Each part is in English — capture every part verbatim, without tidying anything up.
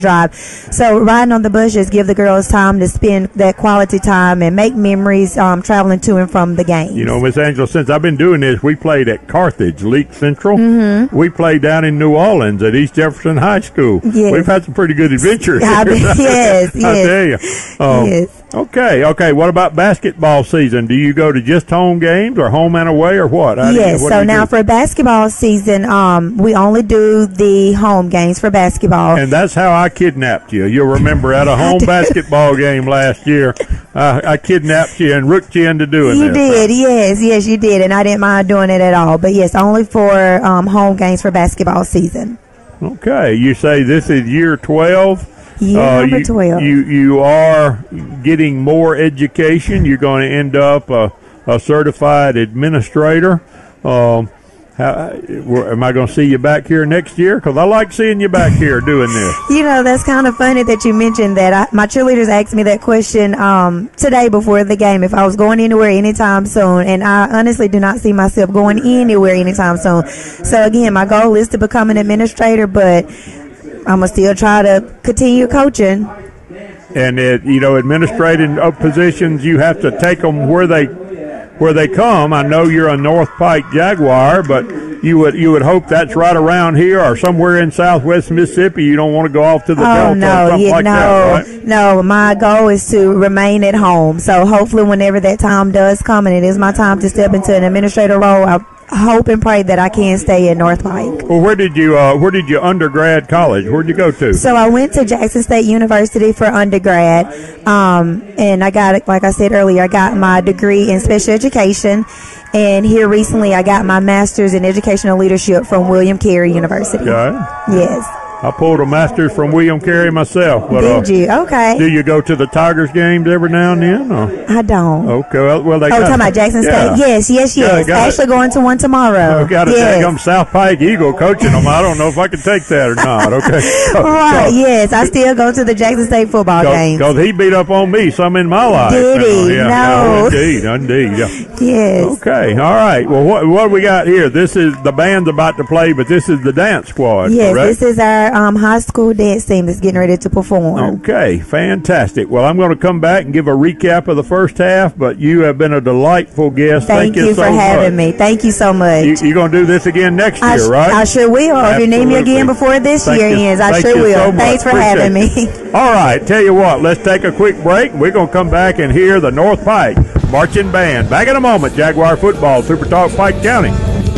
drive. So riding on the bushes give the girls time to spend that quality time and make memories um, traveling to and from the games. You know, Miss Angela, since I've been doing this, we played at Carthage, Leak Central. Mm-hmm. We played down in New Orleans at East Jefferson High School. Yes. We've had some pretty good adventures. I mean, yes, yes. I tell you. Um, yes. Okay, okay. What about basketball season? Do you go to just home games or home and away or what? How yes, you, what so now do? for basketball season, um, we only do the home games for basketball. And that's how I kidnapped you. You'll remember at a home basketball game last year, uh, I kidnapped you and rooked you into doing You this. did, yes, yes, you did, and I didn't mind doing it at all. But yes, only for um, home games for basketball season. Okay, you say this is year twelve. Year uh, number you, twelve. You you are getting more education. You're going to end up a, a certified administrator. Um, how, am I going to see you back here next year? Because I like seeing you back here doing this. You know, that's kind of funny that you mentioned that. I, my cheerleaders asked me that question um, today before the game if I was going anywhere anytime soon, and I honestly do not see myself going anywhere anytime soon. So, again, my goal is to become an administrator, but I'm going to still try to continue coaching. And, it, you know, administrating positions, you have to take them where they where they come. I know you're a North Pike Jaguar, but you would you would hope that's right around here or somewhere in southwest Mississippi. You don't want to go off to the oh, Delta no, or something yeah, like no, that, right? No, my goal is to remain at home. So hopefully whenever that time does come and it is my time to step into an administrator role, I hope and pray that I can stay at North Pike. Well, where did you uh, where did you undergrad college? Where did you go to? So I went to Jackson State University for undergrad, um, and I got, like I said earlier, I got my degree in special education, and here recently I got my master's in educational leadership from William Carey University. Okay. Yes. I pulled a master's from William Carey myself. But, Did uh, you? Okay. Do you go to the Tigers games every now and then? Or? I don't. Okay. Well, well they oh, got, talking about Jackson yeah. State? Yes, yes, yes. Yeah, Actually going to one tomorrow. I've got a yes. daggum South Pike Eagle coaching them. I don't know if I can take that or not. Okay. So, right, so, yes. I still go to the Jackson State football games. Because he beat up on me some in my life. Did he? You know, yeah, No. no. Indeed, indeed. Yeah. Yes. Okay. All right. Well, what what do we got here? This is the band's about to play, but this is the dance squad, yes, correct? this is our um, high school dance team that's getting ready to perform. Okay, fantastic. Well, I'm going to come back and give a recap of the first half, but you have been a delightful guest. Thank, Thank you, you so for having much. me. Thank you so much. You, you're going to do this again next I year, sh- right? I sure will. If you need me Absolutely. again before this Thank year you- ends, I thank sure you will. so much. Thanks for Appreciate having it. me. All right, tell you what, let's take a quick break. We're going to come back and hear the North Pike Marching Band. Back in a moment, Jaguar Football, Super Talk Pike County.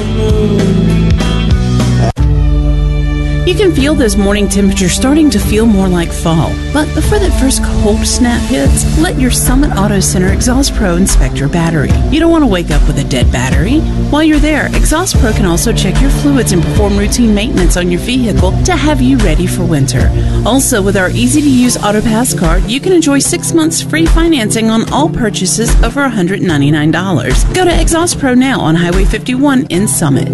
You can feel those morning temperatures starting to feel more like fall. But before that first cold snap hits, let your Summit Auto Center Exhaust Pro inspect your battery. You don't want to wake up with a dead battery. While you're there, Exhaust Pro can also check your fluids and perform routine maintenance on your vehicle to have you ready for winter. Also, with our easy-to-use AutoPass card, you can enjoy six months free financing on all purchases over one hundred ninety-nine dollars. Go to Exhaust Pro now on Highway fifty-one in Summit.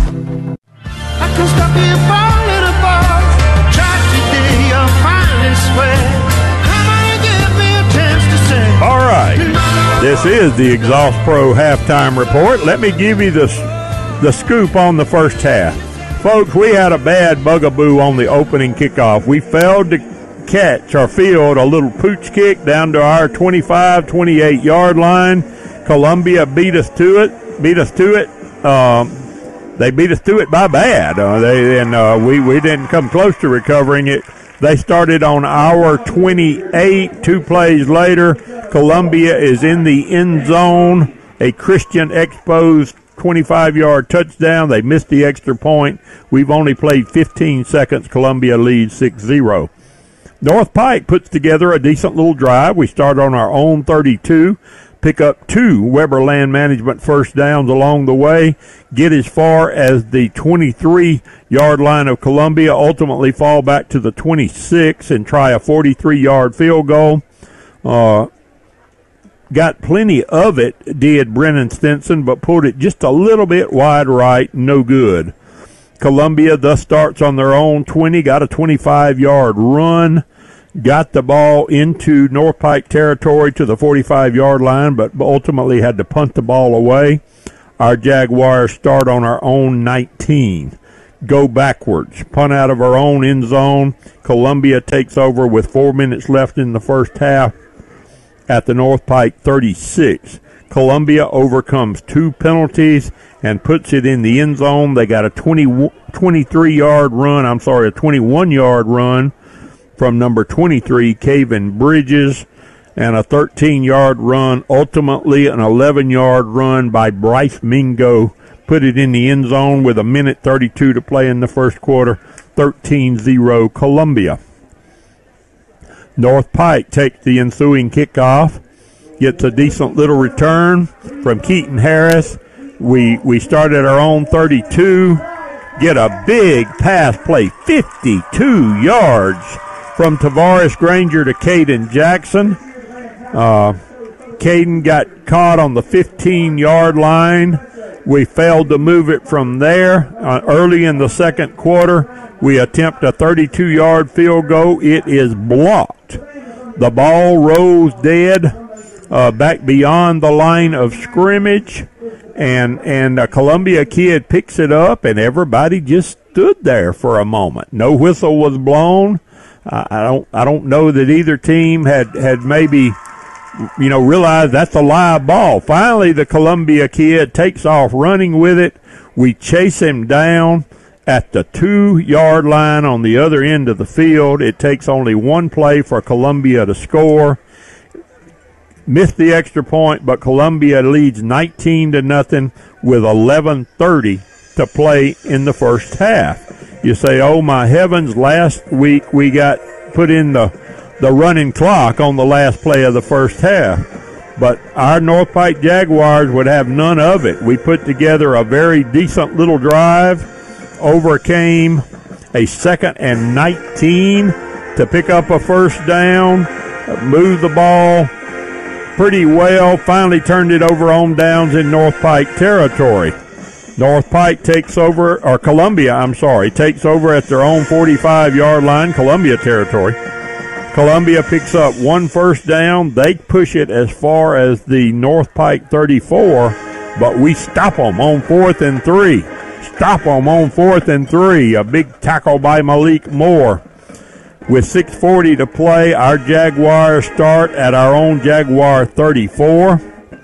I can stop you falling apart. Tragedy, I'll finally swear. Come on and give me a chance to say. All right, this is the Exhaust Pro halftime report. Let me give you the, the scoop on the first half. Folks, we had a bad bugaboo on the opening kickoff. We failed to catch or field a little pooch kick down to our twenty-five, twenty-eight yard line. Columbia beat us to it, beat us to it. Um, They beat us to it by bad. Uh, they and uh, we we didn't come close to recovering it. They started on our twenty-eight. Two plays later, Columbia is in the end zone. A Christian exposed twenty-five yard touchdown. They missed the extra point. We've only played fifteen seconds. Columbia leads six zero. North Pike puts together a decent little drive. We start on our own thirty-two. Pick up two Weber Land Management first downs along the way, get as far as the twenty-three yard line of Columbia, ultimately fall back to the twenty-six and try a forty-three yard field goal. Uh, got plenty of it, did Brennan Stinson, but pulled it just a little bit wide right, no good. Columbia thus starts on their own twenty, got a twenty-five yard run. Got the ball into North Pike territory to the forty-five yard line, but ultimately had to punt the ball away. Our Jaguars start on our own nineteen. go backwards. Punt out of our own end zone. Columbia takes over with four minutes left in the first half at the North Pike thirty-six. Columbia overcomes two penalties and puts it in the end zone. They got a twenty, twenty-three-yard run. I'm sorry, a twenty-one-yard run from number twenty-three, Caven Bridges, and a thirteen-yard run. Ultimately, an eleven-yard run by Bryce Mingo put it in the end zone with a minute thirty-two to play in the first quarter. thirteen zero Columbia. North Pike takes the ensuing kickoff, gets a decent little return from Keaton Harris. We we start at our own thirty-two, get a big pass play, fifty-two yards from Tavares Granger to Caden Jackson. Uh, Caden got caught on the fifteen-yard line. We failed to move it from there. Uh, early in the second quarter, we attempt a thirty-two-yard field goal. It is blocked. The ball rolls dead uh, back beyond the line of scrimmage, and and a Columbia kid picks it up, and everybody just stood there for a moment. No whistle was blown. Uh, I don't I don't know that either team had had maybe, you know, realized that's a live ball. Finally, the Columbia kid takes off running with it. We chase him down at the two-yard line on the other end of the field. It takes only one play for Columbia to score. Missed the extra point, but Columbia leads nineteen to nothing with eleven thirty to play in the first half. You say, oh my heavens, last week we got put in the the running clock on the last play of the first half. But our North Pike Jaguars would have none of it. We put together a very decent little drive, overcame a second and nineteen to pick up a first down, moved the ball pretty well, finally turned it over on downs in North Pike territory. North Pike takes over, or Columbia, I'm sorry, takes over at their own forty-five-yard line, Columbia territory. Columbia picks up one first down. They push it as far as the North Pike thirty-four, but we stop them on fourth and three. Stop them on fourth and three. A big tackle by Malik Moore. With six forty to play, our Jaguars start at our own Jaguar thirty-four.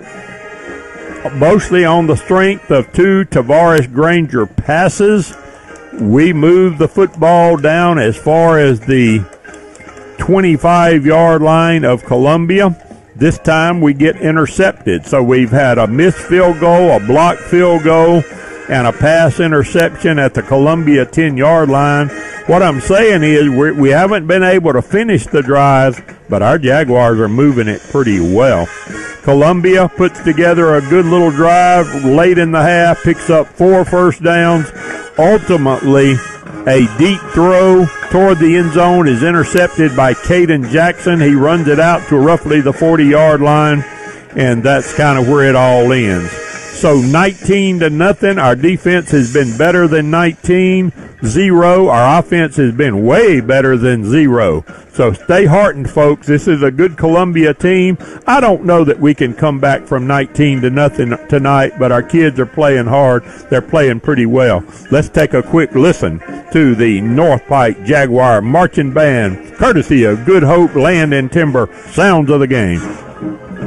Mostly on the strength of two Tavares Granger passes, we move the football down as far as the twenty-five-yard line of Columbia. This time we get intercepted. So we've had a missed field goal, a blocked field goal, and a pass interception at the Columbia ten-yard line. What I'm saying is we're, we haven't been able to finish the drive, but our Jaguars are moving it pretty well. Columbia puts together a good little drive late in the half, picks up four first downs. Ultimately, a deep throw toward the end zone is intercepted by Caden Jackson. He runs it out to roughly the forty-yard line, and that's kind of where it all ends. So nineteen to nothing. Our defense has been better than nineteen. Zero. Our offense has been way better than zero. So stay heartened, folks. This is a good Columbia team. I don't know that we can come back from nineteen to nothing tonight, but our kids are playing hard. They're playing pretty well. Let's take a quick listen to the North Pike Jaguar Marching Band, courtesy of Good Hope Land and Timber. Sounds of the game.